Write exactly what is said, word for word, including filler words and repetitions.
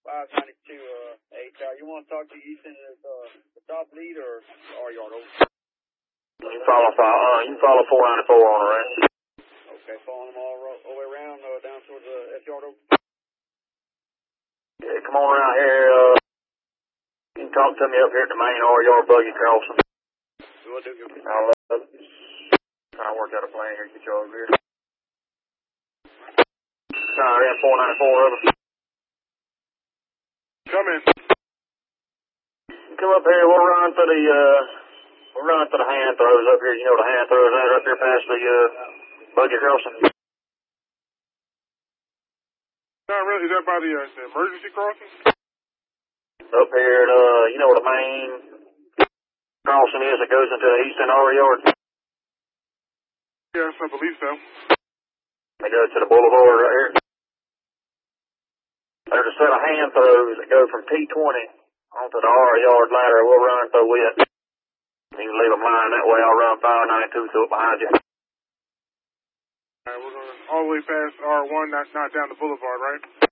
five ninety-two, uh, H R. You want to talk to Easton as uh, the top lead or R yard over? You can follow, uh, you can follow four ninety-four on the range. Okay, following them all, all the way around, uh, down towards the F yard over. Yeah, come on around here, uh, you can talk to me up here at the main R yard buggy crossing. We'll do good. I'll, uh, try to work out a plan here to get you over here. Sorry, I ran four ninety-four over. Come in. Come up here, we'll run for the, uh, we'll run for the hand throws up here. You know the hand throws that are up here past the, uh, buggy crossing. Not really. Is that by the, uh, the emergency crossing? Up here, at, uh, you know where the main crossing is that goes into the eastern R yard? Yes, I believe so. They go to the boulevard right here. There's a set of hand throws that go from T twenty onto the R yard ladder. We'll run through it. You can leave them lying that way. I'll run five ninety-two through it behind you. All right, we're going all the way past R one, not, not down the boulevard, right?